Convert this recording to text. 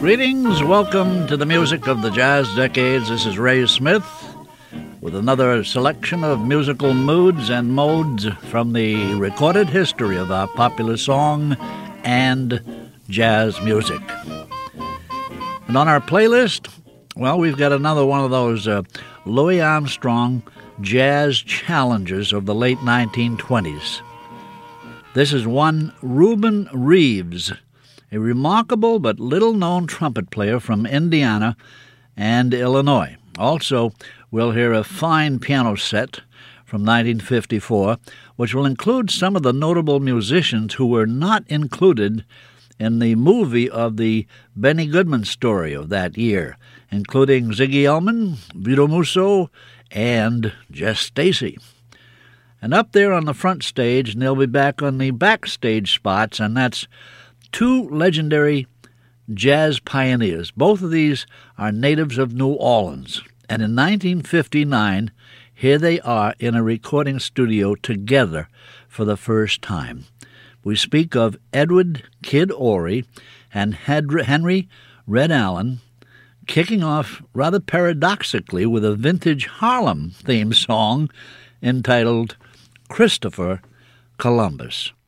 Greetings, welcome to the music of the jazz decades. This is Ray Smith with another selection of musical moods and modes from the recorded history of our popular song and jazz music. And on our playlist, well, we've got another one of those Louis Armstrong jazz challengers of the late 1920s. This is one Reuben Reeves, a remarkable but little-known trumpet player from Indiana and Illinois. Also, we'll hear a fine piano set from 1954, which will include some of the notable musicians who were not included in the movie of the Benny Goodman story of that year, including Ziggy Elman, Vito Musso, and Jess Stacy. And up there on the front stage, and they'll be back on the backstage spots, and that's two legendary jazz pioneers. Both of these are natives of New Orleans. And in 1959, here they are in a recording studio together for the first time. We speak of Edward Kid Ory and Henry Red Allen, kicking off rather paradoxically with a vintage Harlem theme song entitled Christopher Columbus.